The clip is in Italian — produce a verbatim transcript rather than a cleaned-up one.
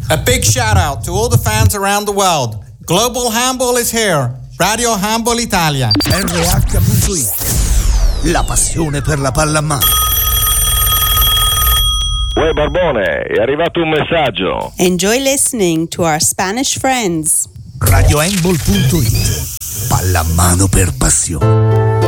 A big shout out to all the fans around the world. Global Handball is here. Radio Handball Italia. R H punto it. La passione per la pallamano. Uè Barbone, è arrivato un messaggio. Enjoy listening to our Spanish friends. Radio Handball punto it. Pallamano per passione.